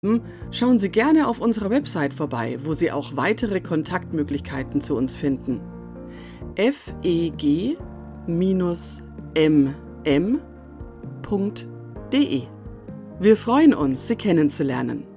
Schauen Sie gerne auf unserer Website vorbei, wo Sie auch weitere Kontaktmöglichkeiten zu uns finden. feg-mm.de. Wir freuen uns, Sie kennenzulernen.